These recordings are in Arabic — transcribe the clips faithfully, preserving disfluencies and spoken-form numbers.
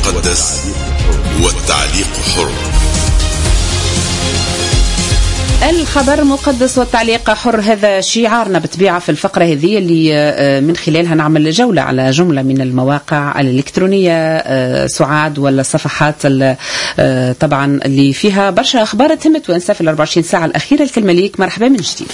مقدس والتعليق حر. الخبر مقدس والتعليق حر، هذا شعارنا بطبيعة في الفقرة هذه اللي من خلالها نعمل جولة على جملة من المواقع الإلكترونية سعاد والصفحات طبعا اللي فيها برشا أخبار تهمت وإنسا في الأربع وعشرين ساعة الأخيرة. الكلمة ليك، مرحبا من جديد.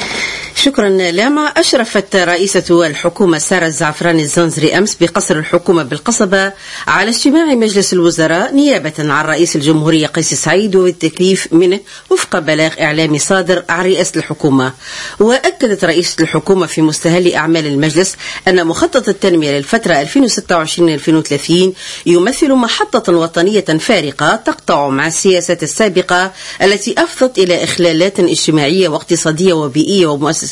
شكرا لاما. أشرفت رئيسة الحكومة سارة الزعفراني الزنزري أمس بقصر الحكومة بالقصبة على اجتماع مجلس الوزراء نيابة عن رئيس الجمهورية قيس سعيد وبالتكليف منه وفق بلاغ إعلامي صادر عن رئاسة الحكومة. وأكدت رئيسة الحكومة في مستهل أعمال المجلس أن مخطط التنمية للفترة ألفين وستة وعشرين ألفين وثلاثين يمثل محطة وطنية فارقة تقطع مع السياسات السابقة التي أفضت إلى إخلالات اجتماعية واقتصادية وبيئية ومؤسسة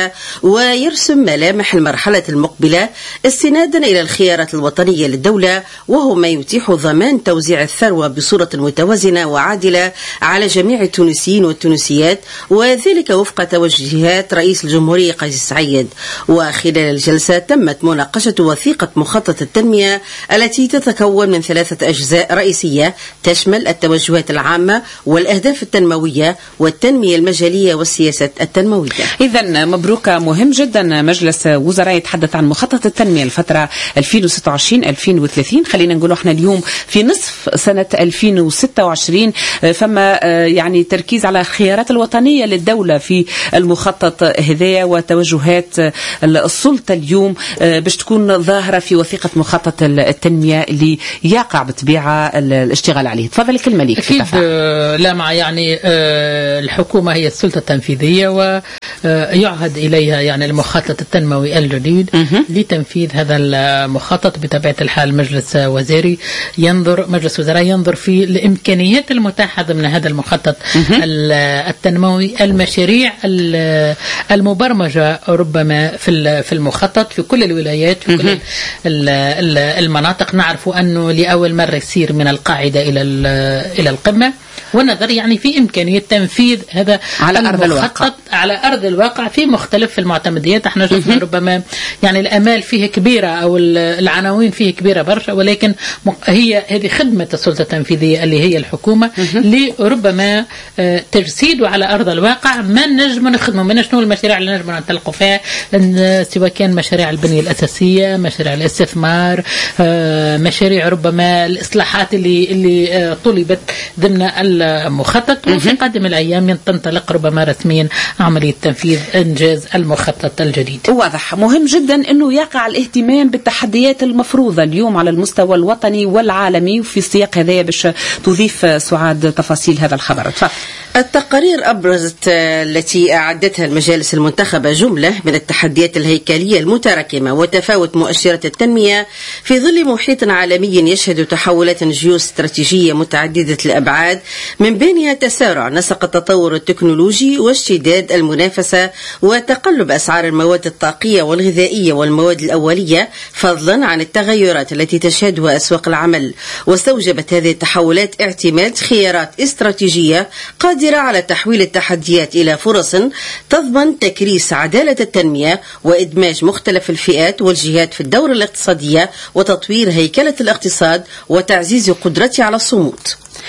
ويرسم ملامح المرحلة المقبلة استنادا إلى الخيارات الوطنية للدولة، وهو ما يتيح ضمان توزيع الثروة بصورة متوازنة وعادلة على جميع التونسيين والتونسيات، وذلك وفق توجيهات رئيس الجمهورية قيس سعيد. وخلال الجلسة تمت مناقشة وثيقة مخطط التنمية التي تتكون من ثلاثة أجزاء رئيسية تشمل التوجهات العامة والأهداف التنموية والتنمية المجالية والسياسات التنموية. إذن مبروك، مهم جدا. مجلس وزراء يتحدث عن مخطط التنمية الفترة ألفين وستة وعشرين ألفين وثلاثين. خلينا نقول احنا اليوم في نصف سنة ألفين وستة وعشرين، فما يعني تركيز على الخيارات الوطنية للدولة في المخطط هذايا وتوجهات السلطة اليوم باش تكون ظاهرة في وثيقة مخطط التنمية اللي يقع بطبيعة الاشتغال عليه. تفضل الكلمة ليك. أكيد لا مع يعني الحكومة هي السلطة التنفيذية و يعهد إليها يعني المخطط التنموي الجديد لتنفيذ هذا المخطط. بطبيعة الحال مجلس وزاري ينظر مجلس وزراء ينظر في الإمكانيات المتاحة ضمن هذا المخطط التنموي، المشاريع المبرمجة ربما في في المخطط في كل الولايات في كل المناطق. نعرف أنه لأول مرة يصير من القاعدة إلى إلى القمة، والنظر يعني في إمكانية تنفيذ هذا على أرض الواقع على أرض الواقع في مختلف المعتمديات. احنا شفنا ربما يعني الأمال فيه كبيرة أو العناوين فيه كبيرة برشا، ولكن هي هذه خدمة السلطة التنفيذية اللي هي الحكومة لربما تجسيد على أرض الواقع ما نجم نخدمه، من شنو المشاريع اللي نجم نطلقوا فيها، سواء كان مشاريع البنية الأساسية، مشاريع الاستثمار، مشاريع ربما الإصلاحات اللي اللي طلبت ضمن المخطط. وفي قادم الأيام تنطلق ربما رسميا عملية تنفيذ إنجاز المخطط الجديد. واضح، مهم جدا أنه يقع الاهتمام بالتحديات المفروضة اليوم على المستوى الوطني والعالمي. وفي السياق هذا باش تضيف سعاد تفاصيل هذا الخبر. تفضل. التقارير أبرزت التي أعدتها المجالس المنتخبة جملة من التحديات الهيكلية المتراكمة وتفاوت مؤشرات التنمية في ظل محيط عالمي يشهد تحولات جيوستراتيجية متعددة الأبعاد، من بينها تسارع نسق التطور التكنولوجي واشتداد المنافسة وتقلب أسعار المواد الطاقية والغذائية والمواد الأولية، فضلا عن التغيرات التي تشهدها أسواق العمل. واستوجبت هذه التحولات اعتماد خيارات استراتيجية قادرة على تحويل التحديات إلى فرص تضمن تكريس عدالة التنمية وإدماج مختلف الفئات والجهات في الدورة الاقتصادية وتطوير هيكلة الاقتصاد وتعزيز قدرته على الصمود.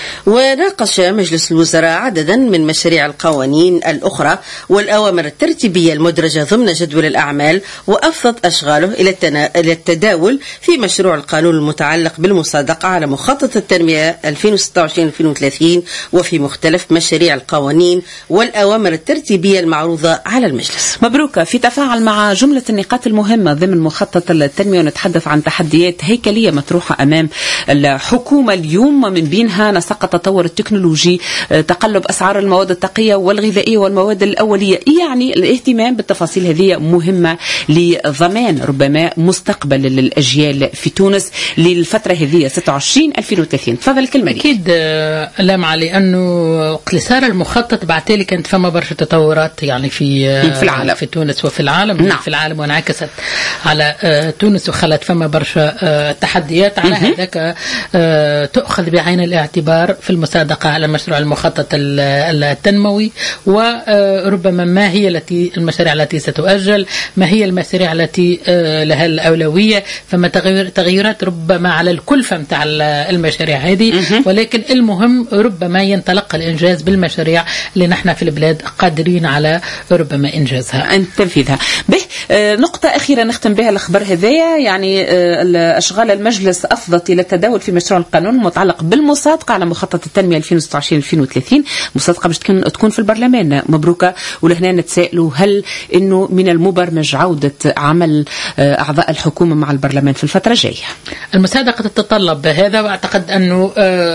وناقش مجلس الوزراء عددا من مشاريع القوانين الأخرى والأوامر الترتيبية المدرجة ضمن جدول الأعمال، وأفضت أشغاله إلى التداول في مشروع القانون المتعلق بالمصادقة على مخطط التنمية ألفين وستة وعشرين ألفين وثلاثين وفي مختلف مشاريع القوانين والأوامر الترتيبية المعروضة على المجلس. مبروك. في تفاعل مع جملة النقاط المهمة ضمن مخطط التنمية، ونتحدث عن تحديات هيكلية مطروحة أمام الحكومة اليوم، من بينها نسق التطور التكنولوجي، تقلب أسعار المواد الطاقية والغذائية والمواد الأولية. يعني الاهتمام بالتفاصيل هذه مهمة لضمان ربما مستقبل الأجيال في تونس للفترة هذه ستة وعشرين ألفين وثلاثين. تفضل الكلمة. أكيد لا مع لأنه وقت صار المخطط بعتالي كانت فما برشا تطورات يعني في في العالم، في تونس وفي العالم. نعم. في العالم وانعكست على تونس وخلت فما برشا تحديات. على هذاك تأخذ بعين الاعتبار كبار في المصادقة على مشروع المخطط التنموي، وربما ما هي التي المشاريع التي ستؤجل، ما هي المشاريع التي لها الأولوية. فما تغيرات ربما على الكلفة متاع المشاريع هذه، ولكن المهم ربما ينطلق الإنجاز بالمشاريع اللي نحن في البلاد قادرين على ربما إنجازها أن تنفيذها. به نقطة أخيرة نختم بها الأخبار هذية، يعني أشغال المجلس أفضت إلى التداول في مشروع القانون المتعلق بالمصادقة على مخطط التنمية ألفين وستة وعشرين ألفين وثلاثين. مصادقة باش تكون في البرلمان. مبروكة. ولهنا نتسائلوا هل إنه من المبرمج عودة عمل أعضاء الحكومة مع البرلمان في الفترة الجاية؟ المصادقة تتطلب هذا، وأعتقد أنه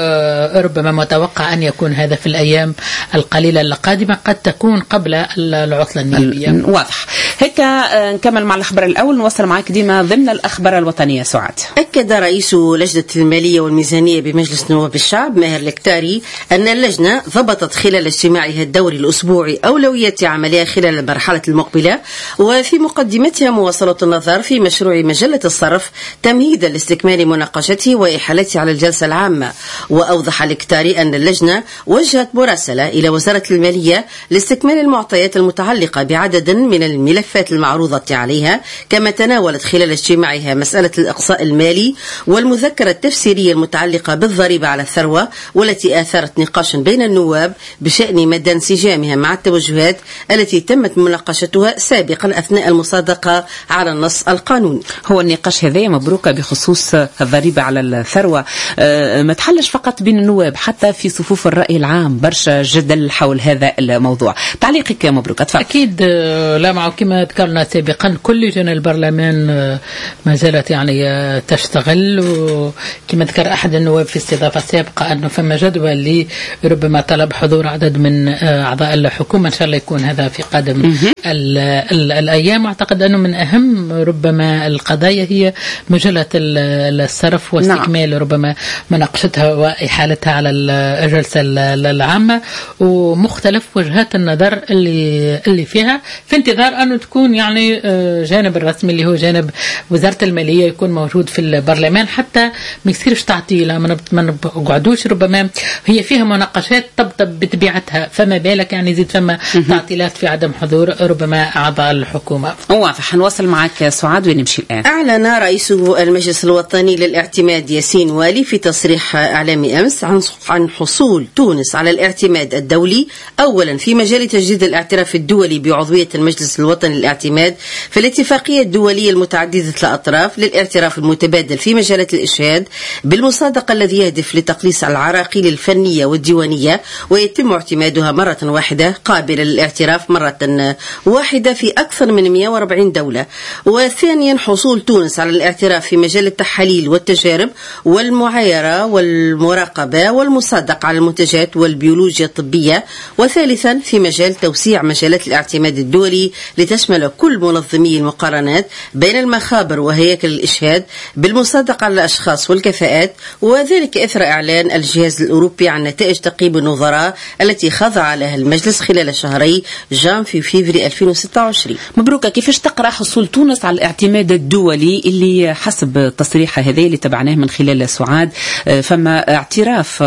ربما متوقع أن يكون هذا في الأيام القليلة القادمة، قد تكون قبل العطلة النيابية. واضح. هيك نكمل مع الأخبار الأول، نوصل معك ديما ضمن الأخبار الوطنية. سعاد. أكد رئيس لجنة المالية والميزانية بمجلس نواب الشعب ماهر الكتاري أن اللجنة ضبطت خلال اجتماعها الدوري الأسبوعي أولويات عملها خلال المرحلة المقبلة، وفي مقدمتها مواصلة النظر في مشروع مجلة الصرف تمهيدا لاستكمال مناقشته وإحالته على الجلسة العامة. وأوضح الكتاري أن اللجنة وجهت مراسلة إلى وزارة المالية لاستكمال المعطيات المتعلقة بعدد من الملفات المعروضة عليها، كما تناولت خلال اجتماعها مسألة الإقصاء المالي والمذكرة التفسيرية المتعلقة بالضريبة على الثروة، والتي آثارت نقاشا بين النواب بشأن مدى انسجامها مع التوجهات التي تمت مناقشتها سابقا أثناء المصادقة على النص القانوني. هو النقاش هذا مبروكة بخصوص الضريبة على الثروة أه ما تحلش فقط بين النواب، حتى في صفوف الرأي العام برشا جدل حول هذا الموضوع. تعليقك يا مبروك؟ أتفضل. أكيد لا، مع كما ذكرنا سابقا كل لجان البرلمان ما زالت يعني تشتغل، وكما ذكر أحد النواب في استضافة سابقة أنه فما جدول اللي ربما طلب حضور عدد من أعضاء الحكومة، إن شاء الله يكون هذا في قادم ال ال الأيام. أعتقد أنه من أهم ربما القضايا هي مجلة الصرف واستكمال نعم. ربما مناقشتها وإحالتها على الجلسة العامة، ومختلف وجهات النظر اللي اللي فيها، في انتظار أنه تكون يعني جانب الرسمي اللي هو جانب وزارة المالية يكون موجود في البرلمان، حتى ما يصيرش تعطيل، ما نقعدوش ربما هي فيها مناقشات تبطب بطبيعتها، فما بالك يعني يزيد فما تعطيلات في عدم حضور ربما أعضاء الحكومة. واضح. هنوصل معك سعاد ونمشي الآن. أعلن رئيس المجلس الوطني للاعتماد ياسين والي في تصريح إعلامي أمس عن حصول تونس على الاعتماد الدولي، أولا في مجال تجديد الاعتراف الدولي بعضوية المجلس الوطني للاعتماد في الاتفاقية الدولية المتعددة الأطراف للاعتراف المتبادل في مجالات الإشهاد بالمصادقة الذي يهدف لتقليص العراقيل الفنية والديوانية، ويتم اعتمادها مرة واحدة قابلة للاعتراف مرة واحدة في أكثر من مئة وأربعين دولة. وثانيا حصول تونس على الاعتراف في مجال التحاليل والتجارب والمعايرة والمراقبة والمصادقة على المنتجات والبيولوجيا الطبية. وثالثا في مجال توسيع مجالات الاعتماد الدولي لتشمل كل منظمي المقارنات بين المخابر وهياكل الإشهاد بالمصادقة على الأشخاص والكفاءات، وذلك إثر إعلان الجهاز الأوروبي عن نتائج تقييم النظراء التي خضع لها المجلس خلال شهري جان في فيفري ألفين وستة وعشرين. مبروك. كيفاش تقرأ حصول تونس على الاعتماد الدولي اللي حسب التصريح هذا اللي تبعناه من خلال سعاد فما اعتراف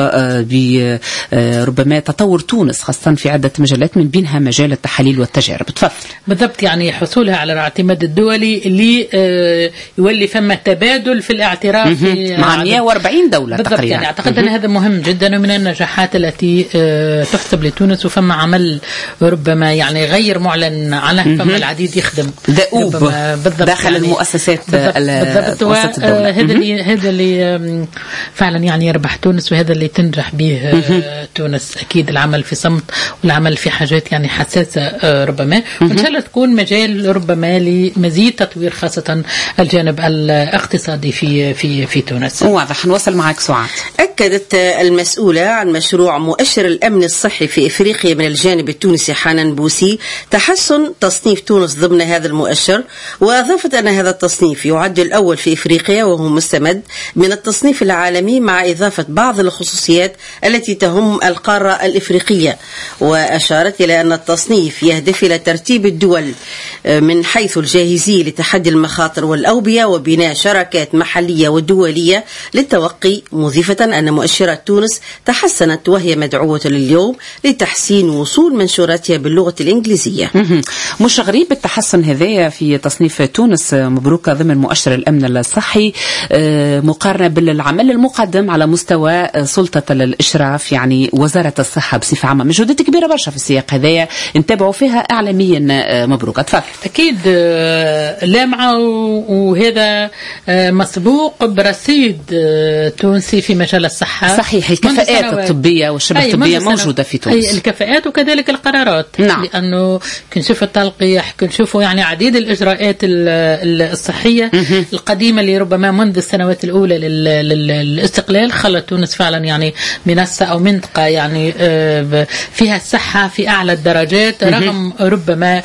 بربما تطور تونس خاصة في عدة مجالات من بينها مجال التحاليل والتجارب؟ تفضل. بالضبط، يعني حصولها على الاعتماد الدولي اللي يولي فما تبادل في الاعتراف مع مئة وأربعين دولة تقريبا. يعني اعتقد ان هذا مهم جدا ومن النجاحات التي تحسب لتونس، وفما عمل ربما يعني غير معلن عنه، فما العديد يخدم دؤوب داخل يعني المؤسسات بالضبط. هذا اللي هذا اللي فعلا يعني يربح تونس، وهذا اللي تنجح به تونس. اكيد العمل في صمت والعمل في حاجات يعني حساسة ربما، وإن شاء الله تكون مجال ربما لمزيد تطوير خاصة الجانب الاقتصادي في في في تونس. واضح. نوصل معك سعاد. أكدت المسؤولة عن مشروع مؤشر الأمن الصحي في إفريقيا من الجانب التونسي حنان بوسي تحسن تصنيف تونس ضمن هذا المؤشر، وأضافت أن هذا التصنيف يعد الأول في إفريقيا وهو مستمد من التصنيف العالمي مع إضافة بعض الخصوصيات التي تهم القارة الإفريقية. وأشارت إلى أن التصنيف يهدف إلى ترتيب الدول من حيث الجاهزية لتحدي المخاطر والأوبئة وبناء شراكات محلية ودولية للتوقي، مضيفة أن مؤشرات تونس تحسنت وهي مدعوة لليوم لتحسين وصول منشوراتها باللغة الإنجليزية. مش غريب التحسن هذايا في تصنيف تونس مبروكة ضمن مؤشر الأمن الصحي مقارنة بالعمل المقدم على مستوى سلطة الإشراف، يعني وزارة الصحة بصفة عامة. مجهودات كبيرة برشا في السياق هذايا نتابعوا فيها إعلاميا. مبروك. تفضل. أكيد لامعة، وهذا مسبوق برصيد تونسي في مجال الصحة. صحيح. الكفاءات الطبية والشبه الطبية موجودة في تونس. الكفاءات وكذلك القرارات. نعم. لأنه كنشوف التلقيح، كنشوفوا يعني عديد الإجراءات الصحية م- القديمة اللي ربما منذ السنوات الأولى للاستقلال خلت تونس فعلا يعني منصة أو منطقة يعني فيها الصحة في أعلى الدرجات، رغم ربما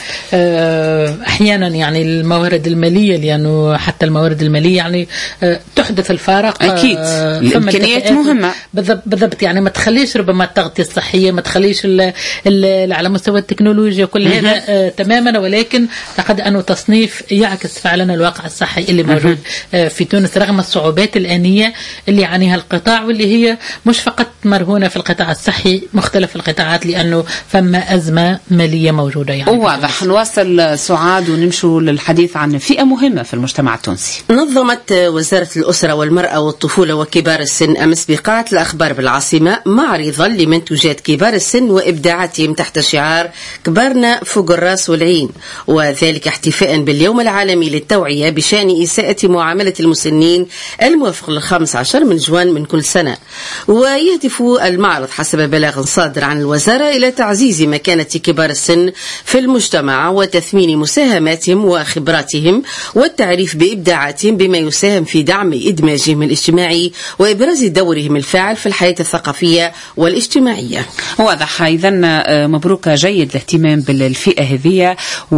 أحيانا يعني الموارد المالية، لأنه حتى الموارد المالية يعني تحدث الفارق. أكيد الإمكانيات مهمة بالضبط، يعني ما تخليش ربما التغطية الصحية، ما تخليش ال ال على مستوى التكنولوجيا كل هذا آه تماما، ولكن أعتقد أنه تصنيف يعكس فعلا الواقع الصحي اللي موجود آه في تونس رغم الصعوبات الآنية اللي يعانيها القطاع، واللي هي مش فقط مرهونة في القطاع الصحي، مختلف القطاعات، لأنه فما أزمة مالية موجودة. يعني واضح. نواصل سعاد ونمشوا للحديث عن فئة مهمة في المجتمع التونسي. نظمت وزارة الأسرة والمرأة والطفولة وكبار السن أمس بقاعة الأخبار بالعاصمة معرضا لمنتوجات كبار السن وإبداعاتهم تحت شعار كبرنا فوق الراس والعين، وذلك احتفاء باليوم العالمي للتوعية بشأن إساءة معاملة المسنين الموافق للخامس عشر من جوان من كل سنة. ويهدف المعرض حسب بلاغ صادر عن الوزارة إلى تعزيز مكانة كبار السن في المجتمع وتثمين مساهماتهم وخبراتهم والتعريف بإبداعاتهم بما يساهم في دعم إدماجهم الاجتماعي وإبراز دورهم الفاعل في الحياة الثقافية والاجتماعية. واضح. إذن مبروك، جيد الاهتمام بالفئة هذه.